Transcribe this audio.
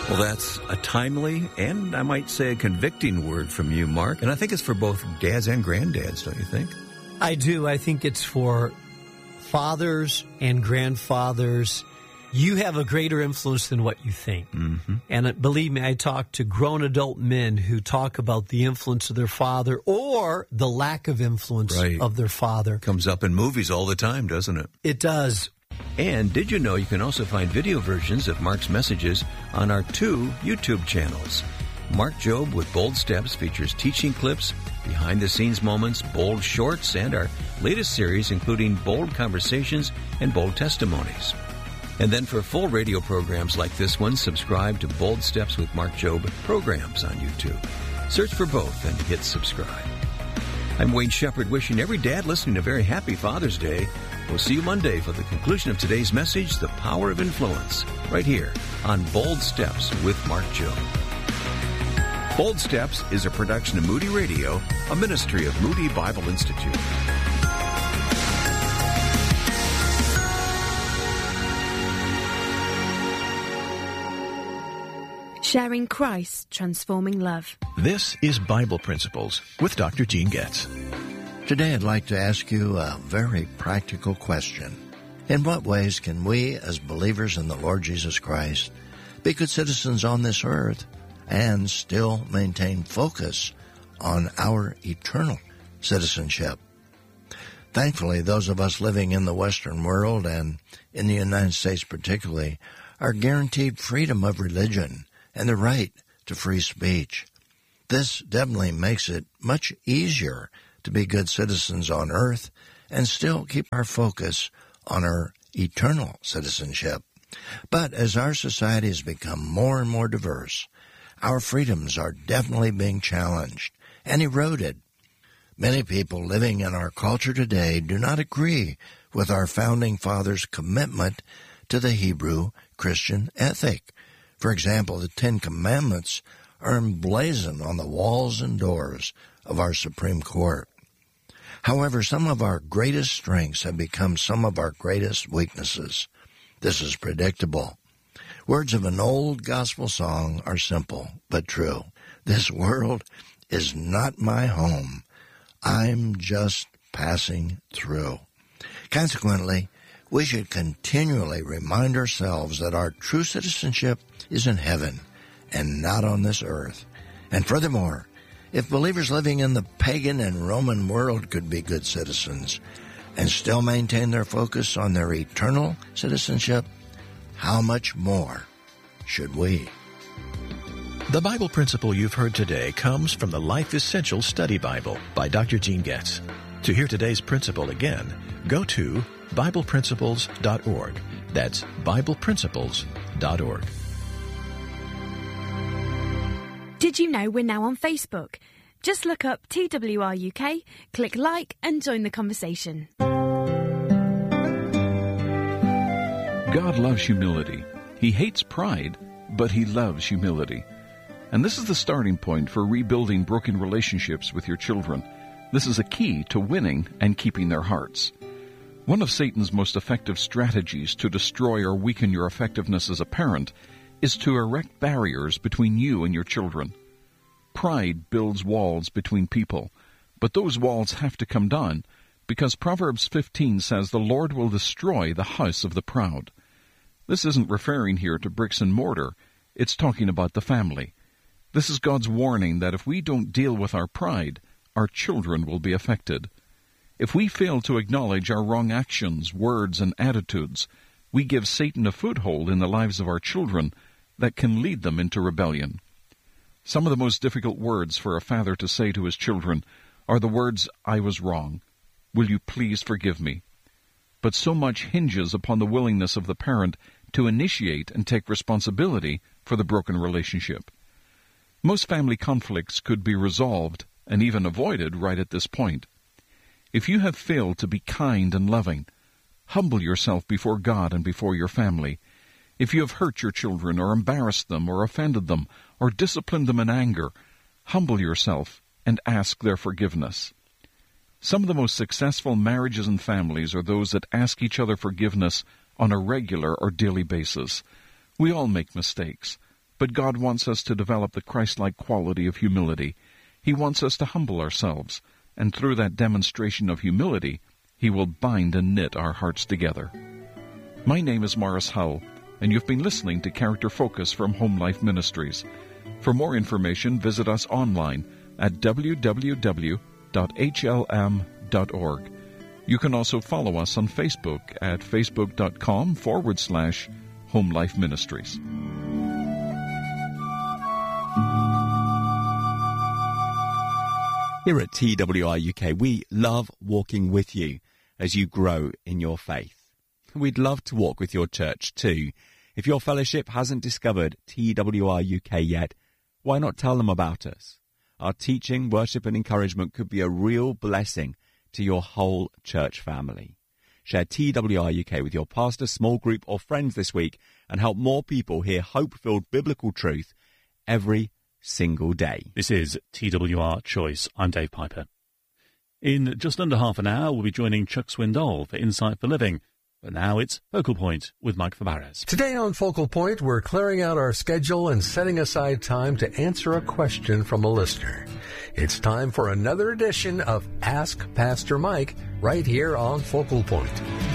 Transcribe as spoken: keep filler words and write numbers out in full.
Well, that's a timely and I might say a convicting word from you, Mark. And I think it's for both dads and granddads, don't you think? I do. I think it's for fathers and grandfathers. You have a greater influence than what you think. Mm-hmm. And it, believe me, I talk to grown adult men who talk about the influence of their father or the lack of influence right. of their father. Comes up in movies all the time, doesn't it? It does. And did you know you can also find video versions of Mark's messages on our two YouTube channels? Mark Jobe with Bold Steps features teaching clips, behind-the-scenes moments, bold shorts, and our latest series including bold conversations and bold testimonies. And then for full radio programs like this one, subscribe to Bold Steps with Mark Jobe programs on YouTube. Search for both and hit subscribe. I'm Wayne Shepherd, wishing every dad listening a very happy Father's Day. We'll see you Monday for the conclusion of today's message, The Power of Influence, right here on Bold Steps with Mark Jobe. Bold Steps is a production of Moody Radio, a ministry of Moody Bible Institute. Sharing Christ's transforming love. This is Bible Principles with Doctor Gene Getz. Today I'd like to ask you a very practical question. In what ways can we, as believers in the Lord Jesus Christ, be good citizens on this earth and still maintain focus on our eternal citizenship? Thankfully, those of us living in the Western world and in the United States particularly are guaranteed freedom of religion and the right to free speech. This definitely makes it much easier to be good citizens on earth and still keep our focus on our eternal citizenship. But as our society has become more and more diverse, our freedoms are definitely being challenged and eroded. Many people living in our culture today do not agree with our founding fathers' commitment to the Hebrew Christian ethic. For example, the Ten Commandments are emblazoned on the walls and doors of our Supreme Court. However, some of our greatest strengths have become some of our greatest weaknesses. This is predictable. Words of an old gospel song are simple but true. This world is not my home. I'm just passing through. Consequently, we should continually remind ourselves that our true citizenship is in heaven and not on this earth. And furthermore, if believers living in the pagan and Roman world could be good citizens and still maintain their focus on their eternal citizenship, how much more should we? The Bible principle you've heard today comes from the Life Essential Study Bible by Doctor Gene Getz. To hear today's principle again, go to Bible Principles dot org. That's Bible Principles dot org. Did you know we're now on Facebook? Just look up T W R U K, click like and join the conversation. God loves humility. He hates pride, but he loves humility. And this is the starting point for rebuilding broken relationships with your children. This is a key to winning and keeping their hearts. One of Satan's most effective strategies to destroy or weaken your effectiveness as a parent is to erect barriers between you and your children. Pride builds walls between people, but those walls have to come down because Proverbs fifteen says the Lord will destroy the house of the proud. This isn't referring here to bricks and mortar. It's talking about the family. This is God's warning that if we don't deal with our pride, our children will be affected. If we fail to acknowledge our wrong actions, words, and attitudes, we give Satan a foothold in the lives of our children that can lead them into rebellion. Some of the most difficult words for a father to say to his children are the words, "I was wrong. Will you please forgive me?" But so much hinges upon the willingness of the parent to initiate and take responsibility for the broken relationship. Most family conflicts could be resolved and even avoided right at this point. If you have failed to be kind and loving, humble yourself before God and before your family. If you have hurt your children or embarrassed them or offended them or disciplined them in anger, humble yourself and ask their forgiveness. Some of the most successful marriages and families are those that ask each other forgiveness on a regular or daily basis. We all make mistakes, But God wants us to develop the Christ-like quality of humility. He wants us to humble ourselves, and through that demonstration of humility, He will bind and knit our hearts together. My name is Morris Howell, and you've been listening to Character Focus from Home Life Ministries. For more information, visit us online at w w w dot h l m dot org. You can also follow us on Facebook at facebook.com forward slash Home Life Ministries. Here at T W R U K, we love walking with you as you grow in your faith. We'd love to walk with your church too. If your fellowship hasn't discovered T W R U K yet, why not tell them about us? Our teaching, worship and encouragement could be a real blessing to your whole church family. Share T W R U K with your pastor, small group or friends this week and help more people hear hope-filled biblical truth every single day. This is T W R Choice. I'm Dave Piper. In just under half an hour, we'll be joining Chuck Swindoll for Insight for Living. But now it's Focal Point with Mike Fabarez. Today on Focal Point, we're clearing out our schedule and setting aside time to answer a question from a listener. It's time for another edition of Ask Pastor Mike right here on Focal Point.